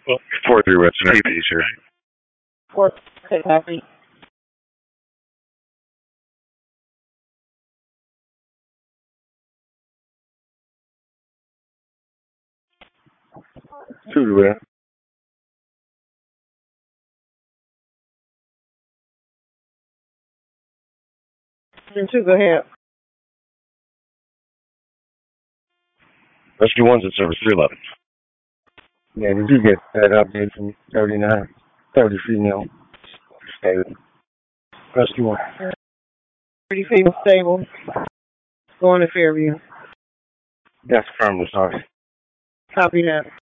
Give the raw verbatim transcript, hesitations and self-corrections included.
Four three Western T P, sure. Four, okay, copy. Two to where? Two, go ahead. Rescue one's at service three eleven. Yeah, did you get that update from thirty-nine? thirty female. Stable. Rescue one. thirty female stable. Going to Fairview. That's firm, sorry. Copy that.